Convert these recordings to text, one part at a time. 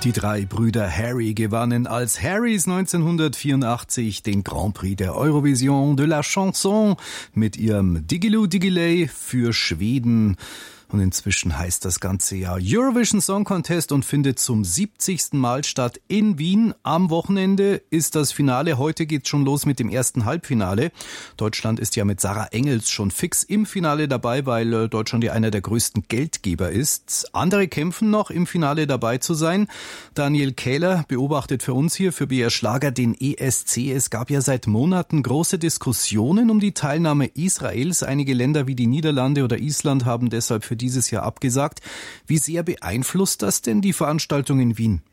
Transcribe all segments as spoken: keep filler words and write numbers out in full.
Die drei Brüder Harry gewannen als Harrys neunzehnhundertvierundachtzig den Grand Prix der Eurovision de la Chanson mit ihrem Diggiloo Diggiley für Schweden. Und inzwischen heißt das ganze Jahr Eurovision Song Contest und findet zum siebzigsten Mal statt in Wien. Am Wochenende ist das Finale. Heute geht's schon los mit dem ersten Halbfinale. Deutschland ist ja mit Sarah Engels schon fix im Finale dabei, weil Deutschland ja einer der größten Geldgeber ist. Andere kämpfen noch, im Finale dabei zu sein. Daniel Kähler beobachtet für uns hier für B R Schlager den E S C. Es gab ja seit Monaten große Diskussionen um die Teilnahme Israels. Einige Länder wie die Niederlande oder Island haben deshalb für dieses Jahr abgesagt. Wie sehr beeinflusst das denn die Veranstaltung in Wien?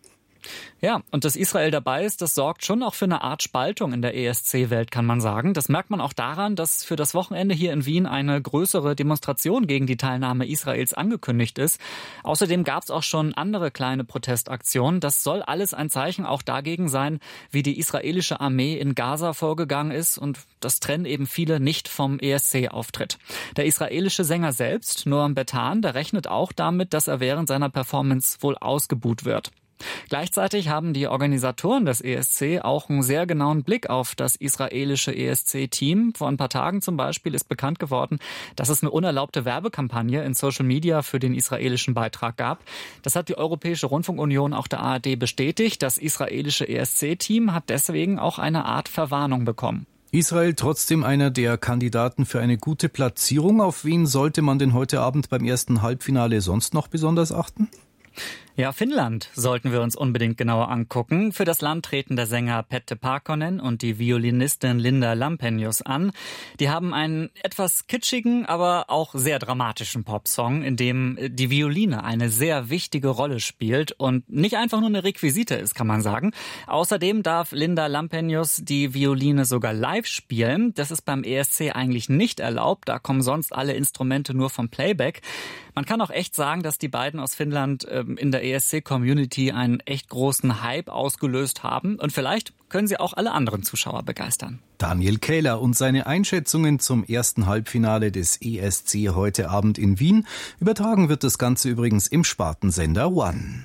Ja, und dass Israel dabei ist, das sorgt schon auch für eine Art Spaltung in der E S C-Welt, kann man sagen. Das merkt man auch daran, dass für das Wochenende hier in Wien eine größere Demonstration gegen die Teilnahme Israels angekündigt ist. Außerdem gab es auch schon andere kleine Protestaktionen. Das soll alles ein Zeichen auch dagegen sein, wie die israelische Armee in Gaza vorgegangen ist. Und das trennen eben viele nicht vom E S C-Auftritt. Der israelische Sänger selbst, Noam Betan, der rechnet auch damit, dass er während seiner Performance wohl ausgebuht wird. Gleichzeitig haben die Organisatoren des E S C auch einen sehr genauen Blick auf das israelische E S C-Team. Vor ein paar Tagen zum Beispiel ist bekannt geworden, dass es eine unerlaubte Werbekampagne in Social Media für den israelischen Beitrag gab. Das hat die Europäische Rundfunkunion auch der A R D bestätigt. Das israelische E S C-Team hat deswegen auch eine Art Verwarnung bekommen. Israel trotzdem einer der Kandidaten für eine gute Platzierung. Auf wen sollte man denn heute Abend beim ersten Halbfinale sonst noch besonders achten? Ja, Finnland sollten wir uns unbedingt genauer angucken. Für das Land treten der Sänger Pette Parkkonen und die Violinistin Linda Lampenius an. Die haben einen etwas kitschigen, aber auch sehr dramatischen Popsong, in dem die Violine eine sehr wichtige Rolle spielt und nicht einfach nur eine Requisite ist, kann man sagen. Außerdem darf Linda Lampenius die Violine sogar live spielen. Das ist beim E S C eigentlich nicht erlaubt. Da kommen sonst alle Instrumente nur vom Playback. Man kann auch echt sagen, dass die beiden aus Finnland ähm, in der E S C-Community einen echt großen Hype ausgelöst haben. Und vielleicht können sie auch alle anderen Zuschauer begeistern. Daniel Kähler und seine Einschätzungen zum ersten Halbfinale des E S C heute Abend in Wien. Übertragen wird das Ganze übrigens im Spartensender One.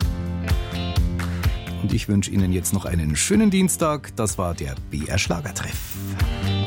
Und ich wünsche Ihnen jetzt noch einen schönen Dienstag. Das war der B R Schlagertreff.